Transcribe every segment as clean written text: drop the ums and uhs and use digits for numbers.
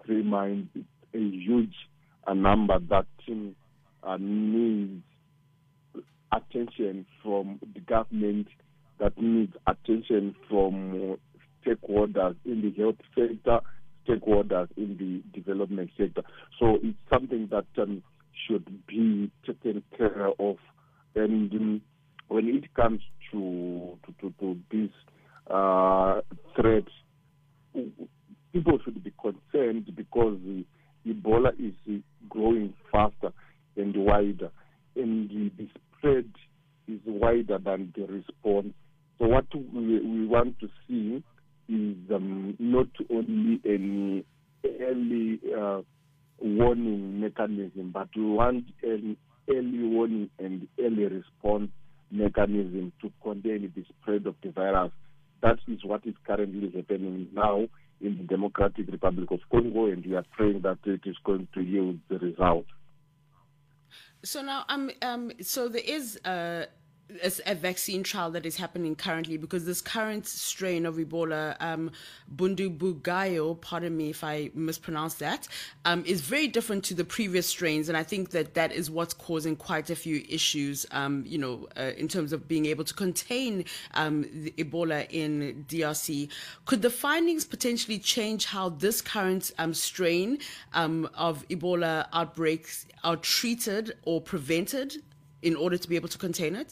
three minds, it's a huge number that needs attention from the government, that needs attention from stakeholders in the health sector, stakeholders in the development sector. So it's something that should be taken care of. And when it comes to this threat, people should be concerned because Ebola is growing faster and wider, and the spread is wider than the response. So what we want to see is not only an early warning mechanism, but we want an early warning and early response mechanism to contain the spread of the virus. That is what is currently happening now in the Democratic Republic of Congo, and we are praying that it is going to yield the result. So now, so there is a vaccine trial that is happening currently, because this current strain of Ebola, Bundibugyo, pardon me if I mispronounce that, is very different to the previous strains, and I think that is what's causing quite a few issues, in terms of being able to contain the Ebola in DRC. Could the findings potentially change how this current strain of Ebola outbreaks are treated or prevented in order to be able to contain it?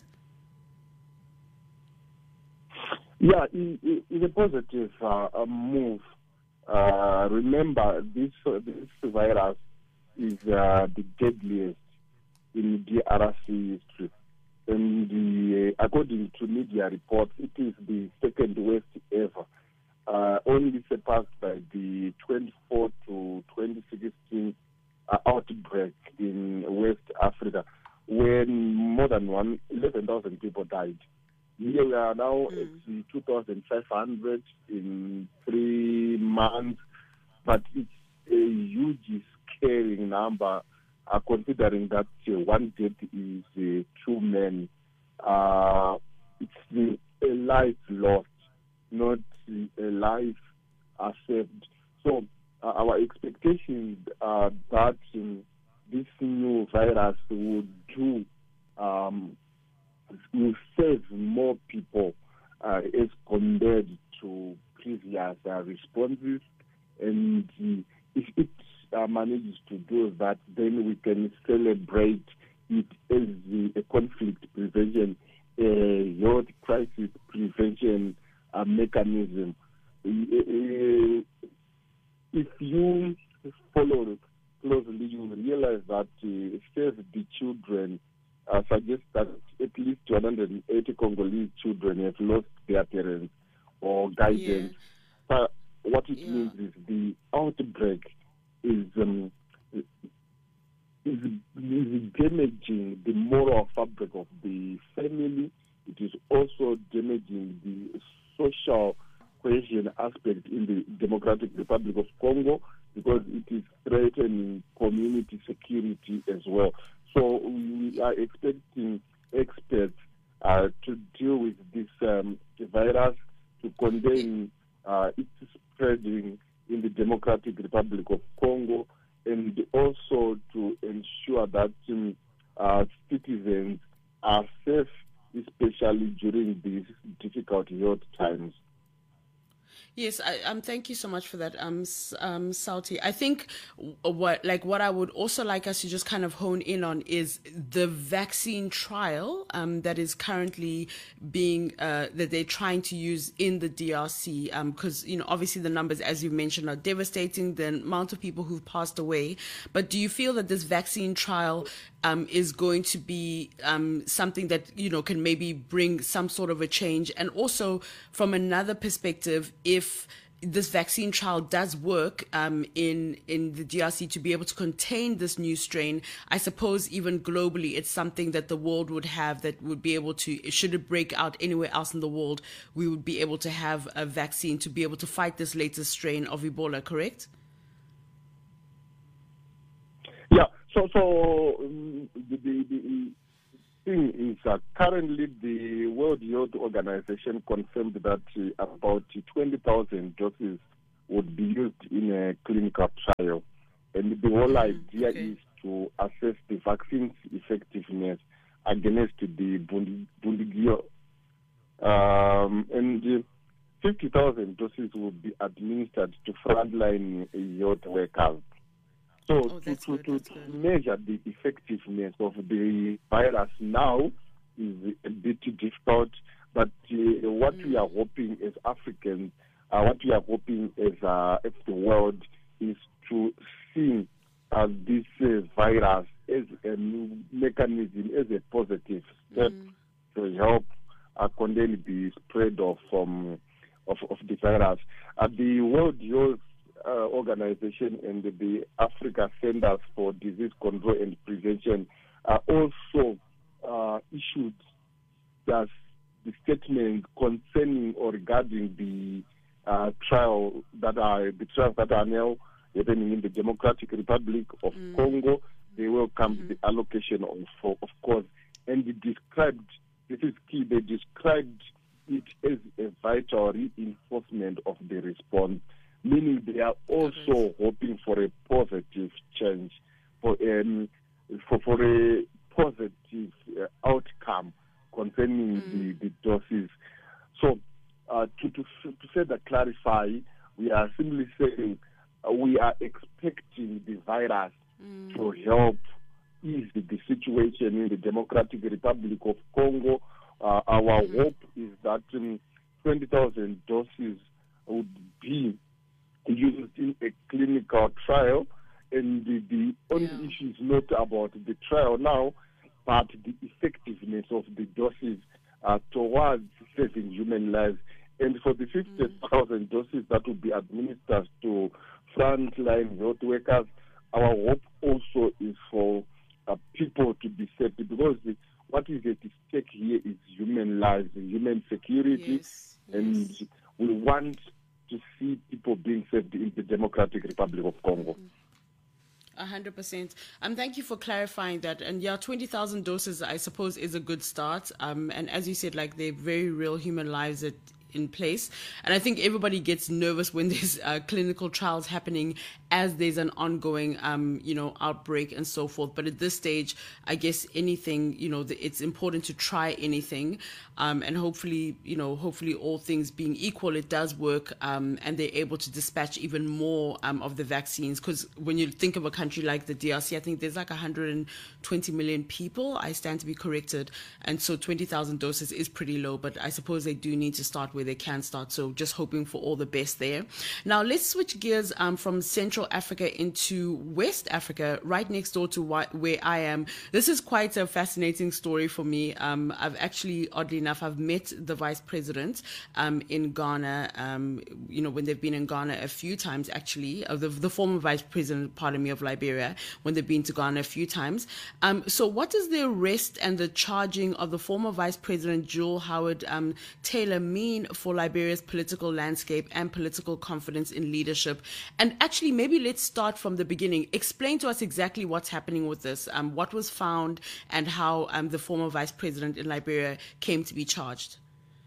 Yeah, it's a positive move. Remember, this virus is the deadliest in DRC history. And according to media reports, it is the second worst ever, only surpassed by the 2004 to 2016 outbreak in West Africa, when more than 11,000 people died. Here we are now at 2,500 in 3 months, but it's a huge, scary number, considering that one death is 2 men. It's a life lost, not a life saved. So our expectations are that this new virus will save more people as compared to previous responses. And if it manages to do that, then we can celebrate it as a conflict prevention, a health crisis prevention mechanism. If you follow closely, you will realize that Save the Children suggests that at least 180 Congolese children have lost their parents or guidance. Yeah. What it means is the outbreak is damaging the moral fabric of the family. It is also damaging the social cohesion aspect in the Democratic Republic of Congo, because it is threatening community security as well. So we are expecting experts to deal with this virus, to contain its spreading in the Democratic Republic of Congo, and also to ensure that citizens are safe, especially during these difficult health times. Yes, thank you so much for that, Sauti. I think what I would also like us to just kind of hone in on is the vaccine trial that is currently being that they're trying to use in the DRC, because obviously the numbers, as you mentioned, are devastating. The amount of people who've passed away. But do you feel that this vaccine trial is going to be something that can maybe bring some sort of a change? And also, from another perspective, if this vaccine trial does work in the DRC to be able to contain this new strain, I suppose even globally it's something that the world would have, that would be able to, should it break out anywhere else in the world, we would be able to have a vaccine to be able to fight this latest strain of Ebola, correct? Yeah, so the thing is that currently the World Health Organization confirmed that about 20,000 doses would be used in a clinical trial. whole idea is to assess the vaccine's effectiveness against the Bundibugyo. And 50,000 doses will be administered to frontline health workers. So to measure the effectiveness of the virus now is a bit difficult, but what we are hoping as Africans, what we are hoping as the world is to see this virus as a new mechanism, as a positive step to help contain the spread of the virus. The World Health Organization and the Africa Centers for Disease Control and Prevention also issued the statement concerning or regarding the trials that are now happening in the Democratic Republic of Congo. They welcome the allocation of course, and they described, this is key, they described it as a vital reinforcement of the response, meaning they are also hoping for a positive change, for a positive outcome concerning the doses. So to further clarify, we are simply saying we are expecting the virus to help ease the situation in the Democratic Republic of Congo. Our hope is that 20,000 doses would be used in a clinical trial, and the only issue is not about the trial now, but the effectiveness of the doses towards saving human lives. And for the 50,000 doses that will be administered to frontline health workers, our hope also is for people to be saved, because what is at stake here is human lives, human security, and we want to see people being saved in the Democratic Republic of Congo. 100%. Thank you for clarifying that. And 20,000 doses, I suppose, is a good start. And as you said, like, they're very real human lives in place. And I think everybody gets nervous when there's clinical trials happening as there's an ongoing, outbreak and so forth. But at this stage, I guess anything, it's important to try anything. And hopefully all things being equal, it does work. And they're able to dispatch even more of the vaccines. Because when you think of a country like the DRC, I think there's like 120 million people. I stand to be corrected. And so 20,000 doses is pretty low. But I suppose they do need to start where they can start. So just hoping for all the best there. Now, let's switch gears from Central Africa into West Africa, right next door to where I am. This is quite a fascinating story for me. I've actually, oddly enough, I've met the vice president in Ghana, when they've been in Ghana a few times, actually, the former vice president, of Liberia, when they've been to Ghana a few times. So what does the arrest and the charging of the former vice president, Jewel Howard Taylor, mean for Liberia's political landscape and political confidence in leadership? And actually, maybe let's start from the beginning. Explain to us exactly what's happening with this, what was found, and how the former vice president in Liberia came to be charged.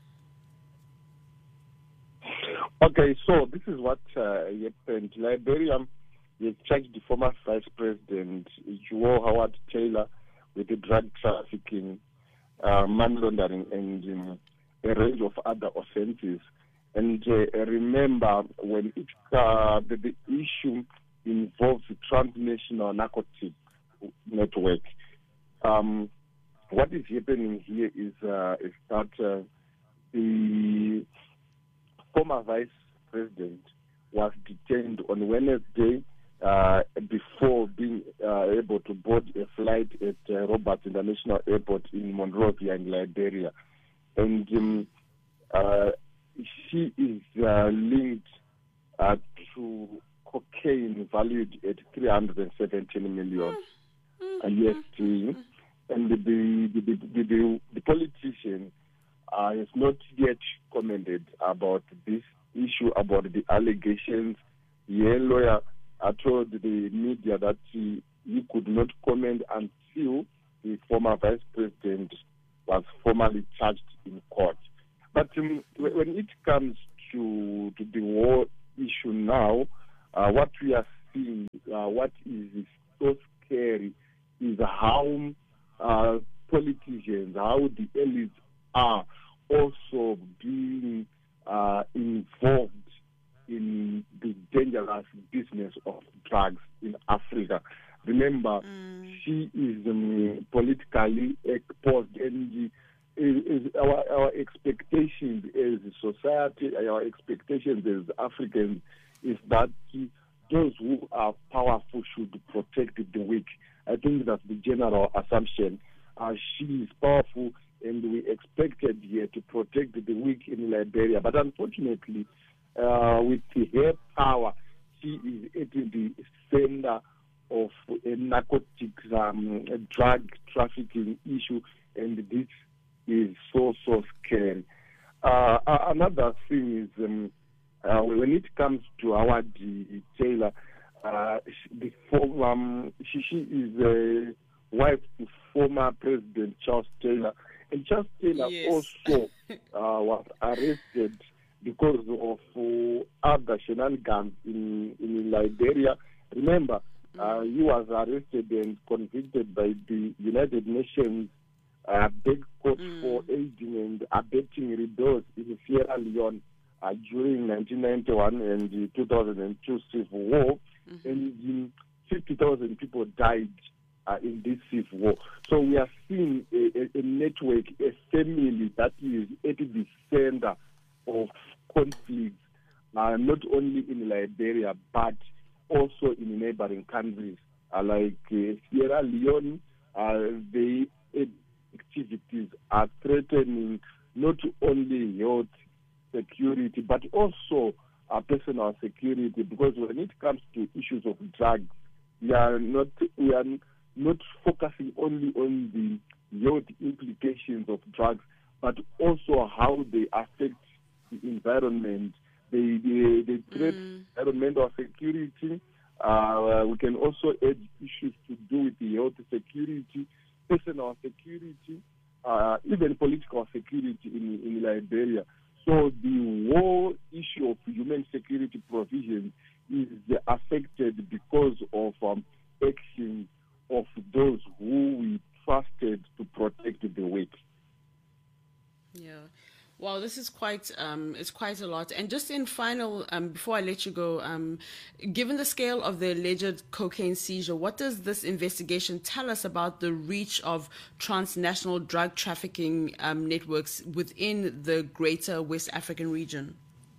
Okay, so this is what happened. Liberia charged the former vice president, Jewel Howard Taylor, with the drug trafficking, money laundering, and a range of other offenses. And remember, when the issue involves the transnational narcotic network, what is happening here is that the former vice president was detained on Wednesday before being able to board a flight at Roberts International Airport in Monrovia in Liberia. And she is linked to cocaine valued at 317 million USD. And the politician has not yet commented about this issue, about the allegations. The lawyer told the media that he could not comment until the former vice president was formally charged in court. But when it comes to the war issue now, what we are thing, what is so scary, is how politicians, how the elites are also being involved in the dangerous business of drugs in Africa. Remember, she is politically exposed, and our expectations as a society, our expectations as Africans, is that those who are powerful should protect the weak. I think that's the general assumption. She is powerful, and we expected her to protect the weak in Liberia. But unfortunately, with her power, she is at the center of a narcotics drug trafficking issue, and this is so scary. Another thing is when it comes to Howard Taylor, she is a wife to former President Charles Taylor, and Charles Taylor also was arrested because of other shenanigans in Liberia. Remember, he was arrested and convicted by the United Nations big court for aiding and abetting rebels in Sierra Leone during 1991 and the 2002 civil war, and 50,000 people died in this civil war. So we are seeing a network, a family that is at the center of conflicts, not only in Liberia but also in neighboring countries like Sierra Leone. The activities are threatening not only health security but also personal security, because when it comes to issues of drugs, we are not focusing only on the health implications of drugs, but also how they affect the environment. They threat environmental security. We can also add issues to do with the health security, personal security, even political security in Liberia. So the whole issue of human security provision is affected because of actions of those who we trusted to protect the weak. Yeah. Wow, this is quite it's quite a lot. And just in final, before I let you go, given the scale of the alleged cocaine seizure, what does this investigation tell us about the reach of transnational drug trafficking networks within the greater West African region?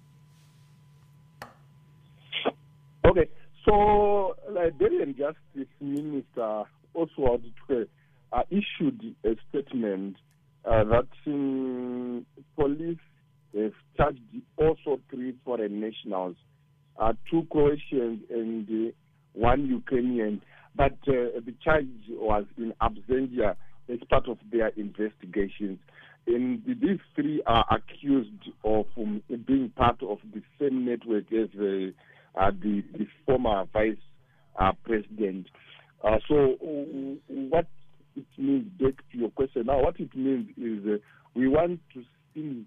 Okay, so Liberian Justice Minister Oswald Twe issued a statement that police have charged also 3 foreign nationals, 2 Croatians and 1 Ukrainian, but the charge was in absentia as part of their investigations. And these 3 are accused of being part of the same network as the former vice president. So what it means, back to your question now, what it means is we want to see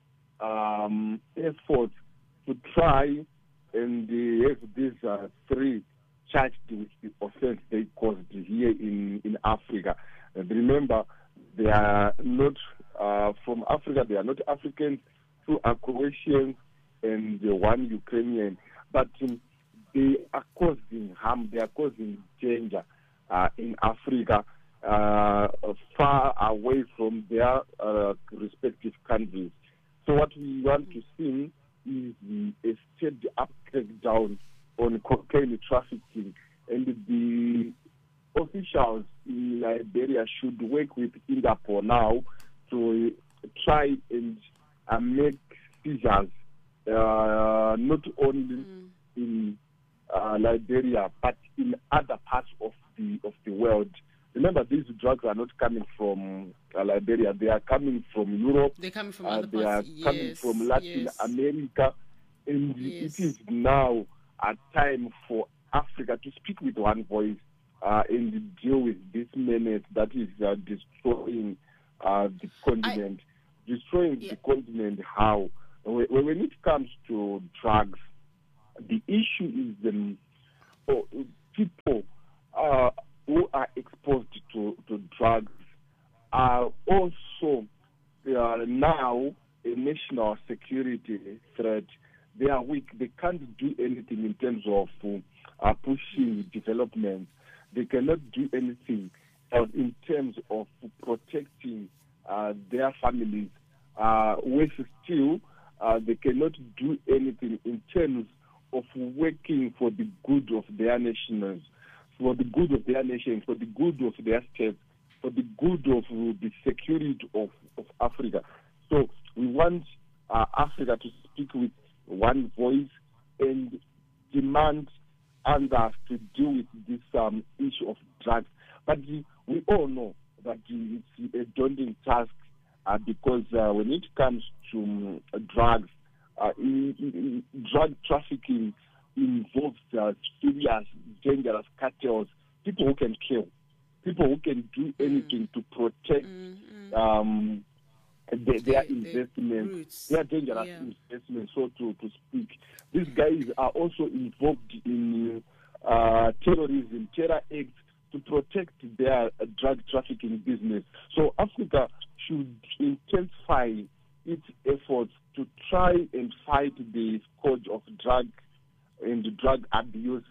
efforts to try and have these 3 charged with the offense they caused here in Africa. And remember, they are not from Africa, they are not Africans, 2 are Croatians and 1 Ukrainian. But they are causing harm, they are causing danger in Africa, far away from their respective countries. So what we want to see is a steady up crackdown on cocaine trafficking, and the officials in Liberia should work with Interpol now to try and make seizures not only in Liberia but in other parts of the world. Remember, these drugs are not coming from Liberia. They are coming from Europe. They're coming from other they parts. Are coming from Latin America. And it is now a time for Africa to speak with one voice and deal with this menace that is destroying the continent. Destroying the continent how? When it comes to drugs, the issue is people who are exposed to drugs are also now a national security threat. They are weak. They can't do anything in terms of pushing development. They cannot do anything in terms of protecting their families. Worse still, they cannot do anything in terms of working for the good of their nations, for the good of their nation, for the good of their states, for the good of the security of Africa. So we want Africa to speak with one voice and demand others to deal with this issue of drugs. But we all know that it's a daunting task because when it comes to drugs, drug trafficking involves serious, dangerous cartels, people who can kill, people who can do anything to protect their investments, their dangerous investments, so to speak. These guys are also involved in terrorism, terror acts to protect their drug trafficking business. So Africa should intensify its efforts to try and fight the scourge of drug abuse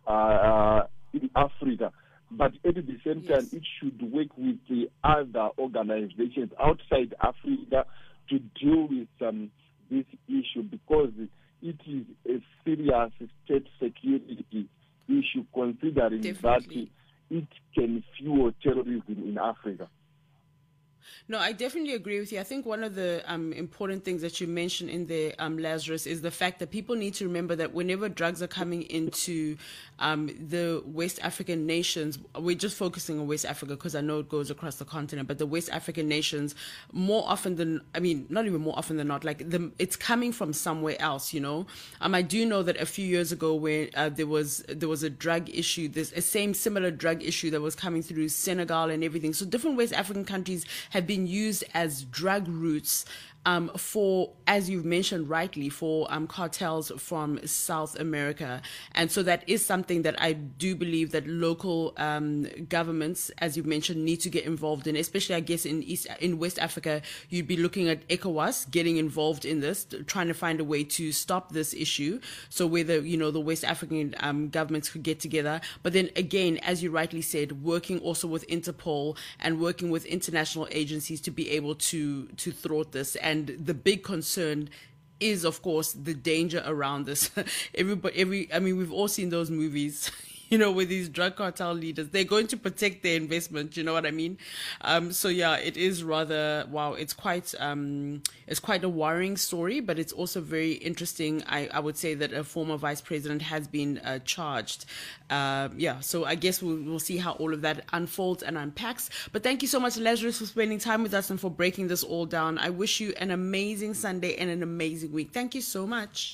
in Africa. But at the same time, it should work with the other organizations outside Africa to deal with this issue, because it is a serious state security issue, considering that it can fuel terrorism in Africa. No, I definitely agree with you. I think one of the important things that you mentioned in there, Lazarus, is the fact that people need to remember that whenever drugs are coming into the West African nations, we're just focusing on West Africa because I know it goes across the continent, but the West African nations, more often than, not even more often than not, it's coming from somewhere else, you know. I do know that a few years ago where there was a drug issue, there's a similar drug issue that was coming through Senegal and everything. So different West African countries have been used as drug routes for, as you've mentioned rightly, for cartels from South America. And so that is something that I do believe that local governments, as you've mentioned, need to get involved in, especially, I guess, in West Africa. You'd be looking at ECOWAS getting involved in this, trying to find a way to stop this issue. So whether, the West African governments could get together. But then again, as you rightly said, working also with Interpol and working with international agencies to be able to thwart this. And the big concern is, of course, the danger around this. We've all seen those movies, with these drug cartel leaders. They're going to protect their investment, you know what I mean? So yeah, it is rather, wow, it's quite a worrying story, but it's also very interesting. I would say that a former vice president has been charged. So I guess we'll see how all of that unfolds and unpacks. But thank you so much, Lazarus, for spending time with us and for breaking this all down. I wish you an amazing Sunday and an amazing week. Thank you so much.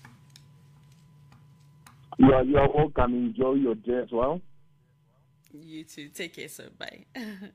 You are welcome. Enjoy your day as well. You too. Take care, sir. Bye.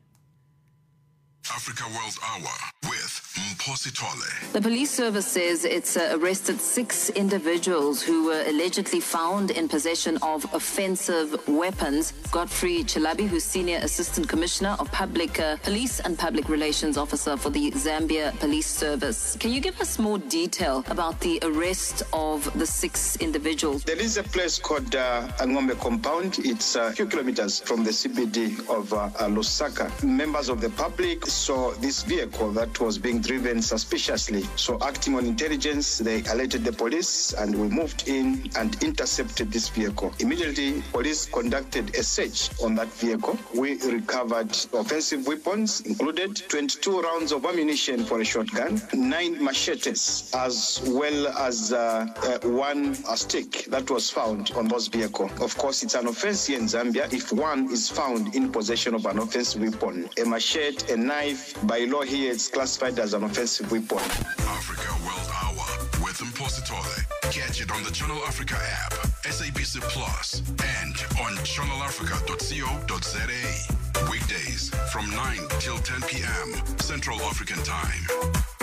Africa World Hour with Mposi Tole. The police service says it's arrested 6 individuals who were allegedly found in possession of offensive weapons. Godfrey Chilabi, who's Senior Assistant Commissioner of Public Police and Public Relations Officer for the Zambia Police Service. Can you give us more detail about the arrest of the 6 individuals? There is a place called Angombe Compound. It's a few kilometers from the CBD of Lusaka. Members of the public saw this vehicle that was being driven suspiciously. So acting on intelligence, they alerted the police and we moved in and intercepted this vehicle. Immediately, police conducted a search on that vehicle. We recovered offensive weapons, included 22 rounds of ammunition for a shotgun, 9 machetes, as well as one stick that was found on this vehicle. Of course, it's an offense here in Zambia if one is found in possession of an offensive weapon. A machete, a knife, by law here, it's classified as an offensive weapon. Africa World Hour with Mposi Tole. Catch it on the Channel Africa app, SABC Plus, and on channelafrica.co.za. Weekdays from 9 till 10 p.m. Central African Time.